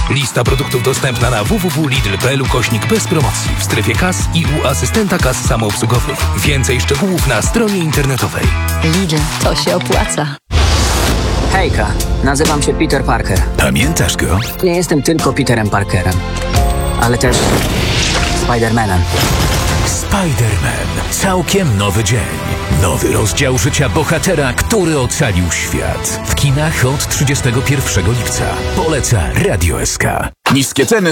Lista produktów dostępna na www.lidl.pl/bez promocji w strefie kas i u asystenta kas samoobsługowych. Więcej szczegółów na stronie internetowej. Lidl, to się opłaca. Hejka, nazywam się Peter Parker. Pamiętasz go? Nie jestem tylko Peterem Parkerem, ale też Spider-Manem. Spider-Man. Całkiem nowy dzień. Nowy rozdział życia bohatera, który ocalił świat. W kinach od 31 lipca. Poleca Radio SK. Niskie ceny